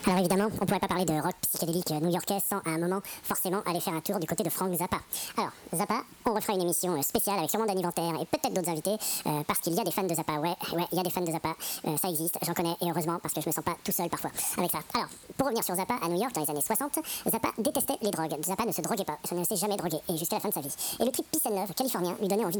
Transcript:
Alors évidemment, on pourrait pas parler de rock psychédélique new-yorkais sans à un moment forcément aller faire un tour du côté de Frank Zappa. Alors, Zappa, on refera une émission spéciale avec sûrement Danny Venter et peut-être d'autres invités, parce qu'il y a des fans de Zappa, ouais, il y a des fans de Zappa, ça existe, j'en connais, et heureusement, parce que je me sens pas tout seul parfois avec ça. Alors, pour revenir sur Zappa, à New York, dans les années 60, Zappa détestait les drogues. Zappa ne se droguait pas, ne s'est jamais drogué, et jusqu'à la fin de sa vie. Et le trip Peace and Love californien lui donnait envie